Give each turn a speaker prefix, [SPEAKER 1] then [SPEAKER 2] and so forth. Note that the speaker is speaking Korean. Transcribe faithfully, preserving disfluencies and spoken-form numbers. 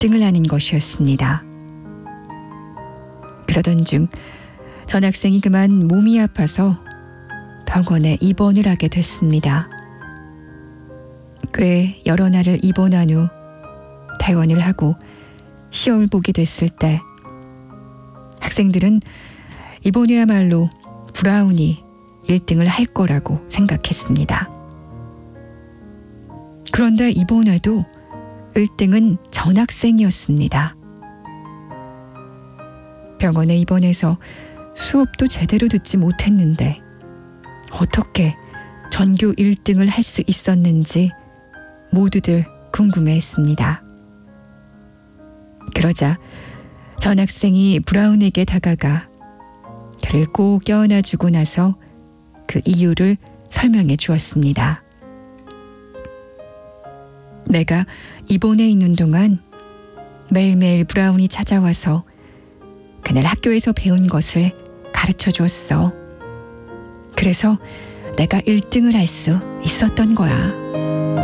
[SPEAKER 1] 등을 하는 것이었습니다. 그러던 중 전학생이 그만 몸이 아파서 병원에 입원을 하게 됐습니다. 꽤 여러 날을 입원한 후 퇴원을 하고 시험을 보게 됐을 때 학생들은 이번 후야말로 브라운이 일 등을 할 거라고 생각했습니다. 그런데 이번 회도 일 등은 전학생이었습니다. 병원에 입원해서 수업도 제대로 듣지 못했는데 어떻게 전교 일 등을 할 수 있었는지 모두들 궁금해했습니다. 그러자 전학생이 브라운에게 다가가 그를 꼭 껴안아주고 나서 그 이유를 설명해 주었습니다. 내가 입원해 있는 동안 매일매일 브라운이 찾아와서 그날 학교에서 배운 것을 가르쳐 줬어. 그래서 내가 일 등을 할 수 있었던 거야.